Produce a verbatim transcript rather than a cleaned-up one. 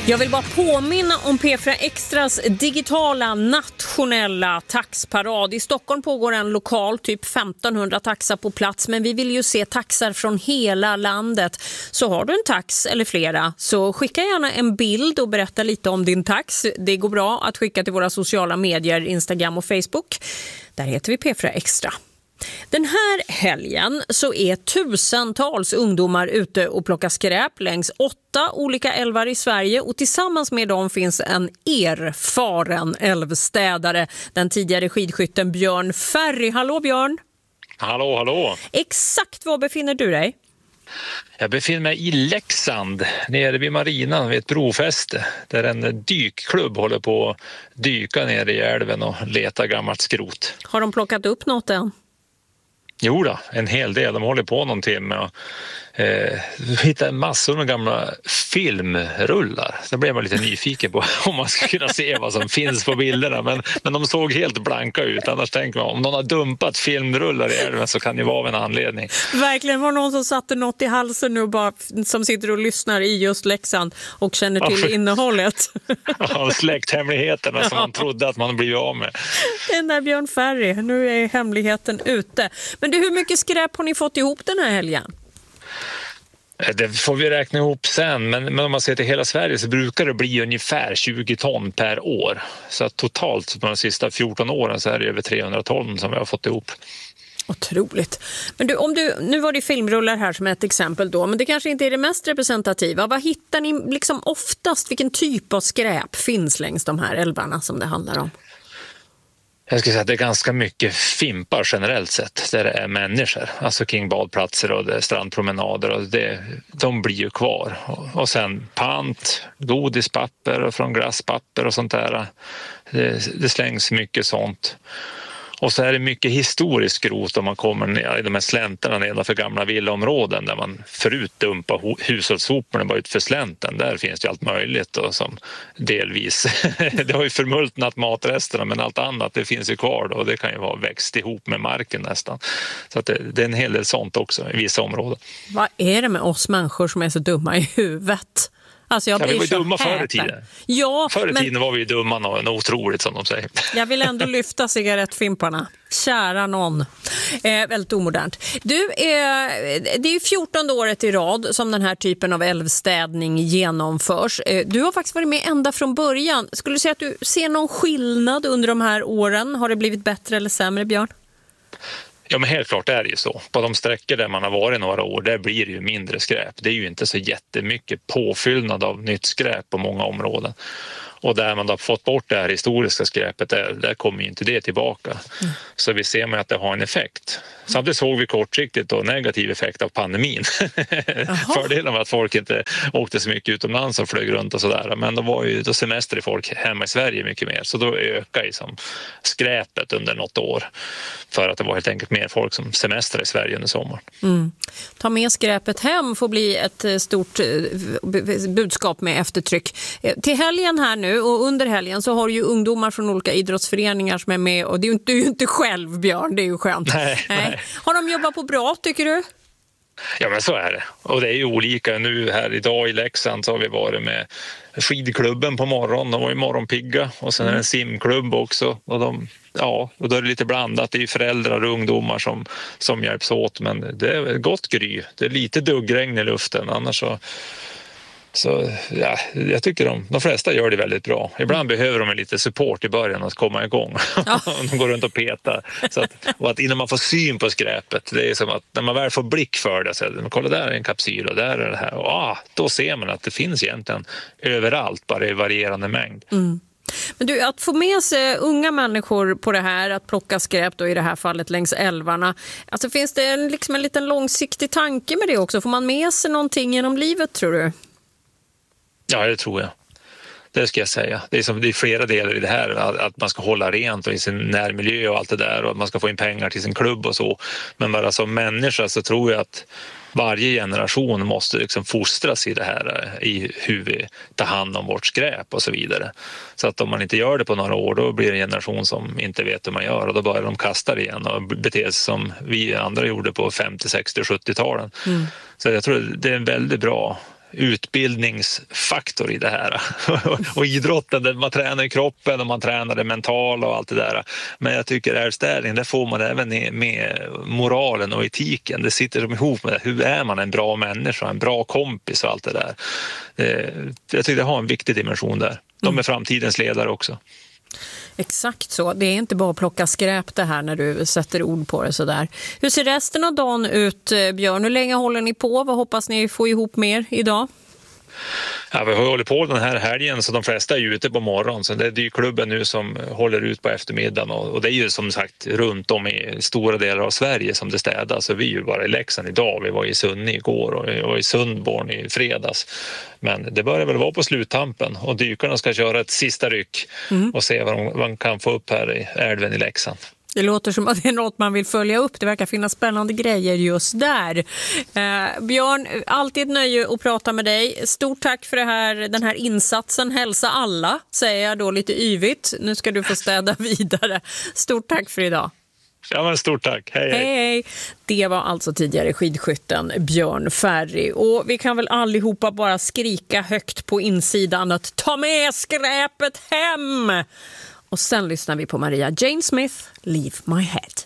Jag vill bara påminna om P fyra Extras digitala nationella taxparad. I Stockholm pågår en lokal, typ femtonhundra taxar på plats, men vi vill ju se taxar från hela landet. Så har du en tax eller flera, så skicka gärna en bild och berätta lite om din tax. Det går bra att skicka till våra sociala medier, Instagram och Facebook. Där heter vi P fyra Extra. Den här helgen så är tusentals ungdomar ute och plockar skräp längs åtta olika älvar i Sverige, och tillsammans med dem finns en erfaren älvstädare, den tidigare skidskytten Björn Ferry. Hallå Björn! Hallå, hallå! Exakt var befinner du dig? Jag befinner mig i Leksand, nere vid marinan vid ett brofäste, där en dykklubb håller på att dyka ner i älven och leta gammalt skrot. Har de plockat upp något än? Jo då, en hel del. De håller på någon timme och eh, hittar massor med gamla filmrullar. Så blev man lite nyfiken på om man ska kunna se vad som finns på bilderna. Men, men de såg helt blanka ut. Annars tänker man, om någon har dumpat filmrullar i älven så kan det vara av en anledning. Verkligen, var någon som satte något i halsen nu bara, som sitter och lyssnar i just Leksand och känner till ja, innehållet. Ja, släkthemligheterna som man trodde att man blivit av med. Den där Björn Ferry, nu är hemligheten ute. Men du, hur mycket skräp har ni fått ihop den här helgen? Det får vi räkna ihop sen, men, men om man ser till hela Sverige så brukar det bli ungefär tjugo ton per år. Så att totalt på de sista fjorton åren så är det över trehundra ton som vi har fått ihop. Otroligt. Men du, om du, nu var det filmrullar här som ett exempel då, men det kanske inte är det mest representativa. Vad hittar ni liksom oftast? Vilken typ av skräp finns längs de här älvarna som det handlar om? Jag skulle säga att det är ganska mycket fimpar generellt sett, där det är människor, alltså kring badplatser och det är strandpromenader, och det, de blir ju kvar. Och, och sen pant, godispapper och från glasspapper och sånt där. Det, det slängs mycket sånt. Och så är det mycket historisk skrot om man kommer ner i de här slänterna nedanför gamla villaområden där man förut dumpar hushållssoporna bara ut för slänten. Där finns det allt möjligt och som delvis, det har ju förmultnat matresterna, men allt annat det finns ju kvar då, och det kan ju vara växt ihop med marken nästan. Så att det, det är en hel del sånt också i vissa områden. Vad är det med oss människor som är så dumma i huvudet? Alltså jag ja, blir vi var ju så dumma häpen. förr i tiden. Ja, förr i men... tiden var vi ju dumma och otroligt som de säger. Jag vill ändå lyfta cigarettfimparna. Kära någon. Eh, väldigt omodernt. Du, eh, det är ju fjortonde året i rad som den här typen av älvstädning genomförs. Eh, du har faktiskt varit med ända från början. Skulle du säga att du ser någon skillnad under de här åren? Har det blivit bättre eller sämre, Björn? Ja, men helt klart är det ju så. På de sträckor där man har varit några år, där blir det ju mindre skräp. Det är ju inte så jättemycket påfyllnad av nytt skräp på många områden. Och där man har fått bort det här historiska skräpet, där, där kommer ju inte det tillbaka. Mm. Så vi ser med att det har en effekt. Samtidigt såg vi kortsiktigt då negativ effekt av pandemin. Fördelen var att folk inte åkte så mycket utomlands och flög runt och sådär. Men då var ju då semester i folk hemma i Sverige mycket mer. Så då ökade liksom skräpet under något år. För att det var helt enkelt mer folk som semestrar i Sverige under sommaren. Mm. Ta med skräpet hem får bli ett stort budskap med eftertryck. Till helgen här nu och under helgen så har ju ungdomar från olika idrottsföreningar som är med. Och det är ju inte, du är ju inte själv, Björn, det är ju skönt. Nej, nej. Har de jobbat på bra, tycker du? Ja, men så är det. Och det är ju olika. Nu här idag i Leksand så har vi varit med skidklubben på morgonen. De var ju morgonpigga. Och sen är det en simklubb också. Och de, ja, och då är det lite blandat. Det är ju föräldrar och ungdomar som, som hjälps åt. Men det är gott gry. Det är lite duggregn i luften. Annars så... Så ja, jag tycker de, de flesta gör det väldigt bra. Ibland behöver de lite support i början att komma igång. Ja. De går runt och petar. Så att, och att innan man får syn på skräpet, det är som att när man väl får blick för det, så att, kolla där är en kapsyl och där är det här. Och, ah, då ser man att det finns egentligen överallt, bara i varierande mängd. Mm. Men du, att få med sig unga människor på det här, att plocka skräp då i det här fallet längs älvarna. Alltså finns det en, liksom en liten långsiktig tanke med det också? Får man med sig någonting genom livet, tror du? Ja, det tror jag. Det ska jag säga. Det är, som, det är flera delar i det här. Att, att man ska hålla rent och i sin närmiljö och allt det där. Och att man ska få in pengar till sin klubb och så. Men bara som människa så tror jag att varje generation måste liksom fostras i det här. I hur vi tar hand om vårt skräp och så vidare. Så att om man inte gör det på några år, då blir det en generation som inte vet hur man gör. Och då börjar de kasta det igen och bete sig som vi andra gjorde på femtio, sextio, sjuttio-talen. Mm. Så jag tror det är en väldigt bra utbildningsfaktor i det här. Och idrotten, man tränar i kroppen och man tränar det mentala och allt det där. Men jag tycker älgstädning, där får man även med moralen och etiken. Det sitter ihop med det. Hur är man en bra människa, en bra kompis och allt det där. Jag tycker det har en viktig dimension där. De är framtidens ledare också. Exakt så. Det är inte bara att plocka skräp det här när du sätter ord på det sådär. Hur ser resten av dagen ut, Björn? Hur länge håller ni på? Vad hoppas ni få ihop mer idag? Ja, vi har hållit på den här helgen så de flesta är ute på morgonen. Så det är dykklubben nu som håller ut på eftermiddagen. Och det är ju som sagt runt om i stora delar av Sverige som det städas. Så vi är ju bara i Leksand idag. Vi var i Sunne igår och var i Sundborn i fredags. Men det börjar väl vara på sluttampen. Och dykarna ska köra ett sista ryck mm. och se vad de, vad de kan få upp här i älven i Leksand. Det låter som att det är något man vill följa upp. Det verkar finnas spännande grejer just där. Eh, Björn, alltid ett nöje att prata med dig. Stort tack för det här, den här insatsen. Hälsa alla, säger jag då lite yvigt. Nu ska du få städa vidare. Stort tack för idag. Ja, men stort tack. Hej, hej. Hej, hej. Det var alltså tidigare skidskytten Björn Ferry. Och vi kan väl allihopa bara skrika högt på insidan att ta med skräpet hem! Och sen lyssnar vi på Maria Jane Smith, Leave My Head.